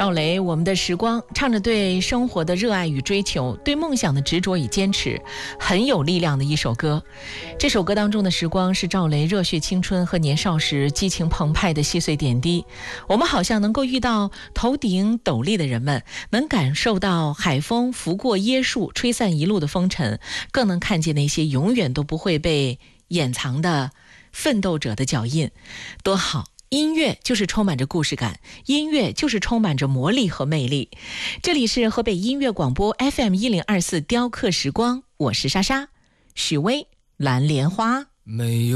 赵雷，我们的时光，唱着对生活的热爱与追求，对梦想的执着与坚持，很有力量的一首歌。这首歌当中的时光是赵雷热血青春和年少时激情澎湃的细碎点滴。我们好像能够遇到头顶斗笠的人们，能感受到海风拂过椰树，吹散一路的风尘，更能看见那些永远都不会被掩藏的奋斗者的脚印。多好！音乐就是充满着故事感，音乐就是充满着魔力和魅力。这里是河北音乐广播 FM1024 雕刻时光，我是莎莎。许巍，蓝莲花。 没有